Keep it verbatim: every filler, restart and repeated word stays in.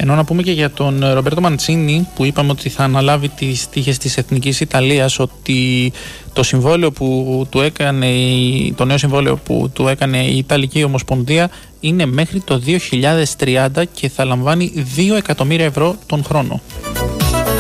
Ενώ να πούμε και για τον Ρομπέρτο Μαντσίνι, που είπαμε ότι θα αναλάβει τις τύχες της Εθνικής Ιταλίας, ότι το συμβόλαιο που του έκανε, το νέο συμβόλαιο που του έκανε η Ιταλική Ομοσπονδία είναι μέχρι το δύο χιλιάδες τριάντα και θα λαμβάνει δύο εκατομμύρια ευρώ τον χρόνο.